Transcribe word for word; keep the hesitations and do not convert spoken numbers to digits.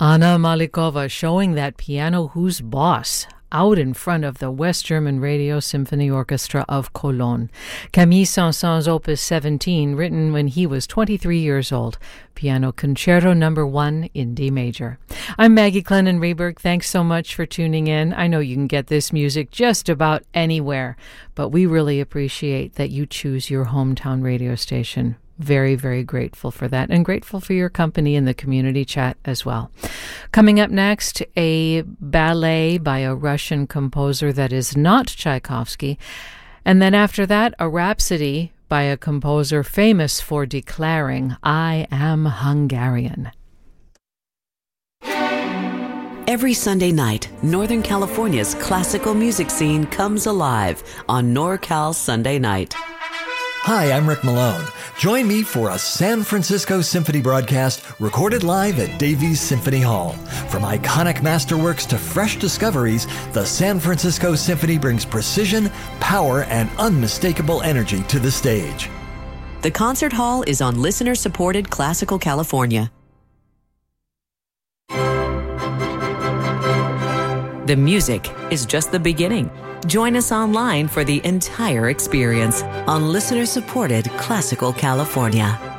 Anna Malikova showing that piano who's boss out in front of the West German Radio Symphony Orchestra of Cologne. Camille Saint-Saëns' Opus seventeen, written when he was twenty-three years old. Piano Concerto Number one in D major. I'm Maggie Clennon-Reberg. Thanks so much for tuning in. I know you can get this music just about anywhere, but we really appreciate that you choose your hometown radio station. Very, very grateful for that, and grateful for your company in the community chat as well. Coming up next, a ballet by a Russian composer that is not Tchaikovsky. And then after that, a rhapsody by a composer famous for declaring, "I am Hungarian." Every Sunday night, Northern California's classical music scene comes alive on NorCal Sunday Night. Hi, I'm Rick Malone. Join me for a San Francisco Symphony broadcast recorded live at Davies Symphony Hall. From iconic masterworks to fresh discoveries, the San Francisco Symphony brings precision, power, and unmistakable energy to the stage. The concert hall is on listener-supported Classical California. The music is just the beginning. Join us online for the entire experience on listener-supported Classical California.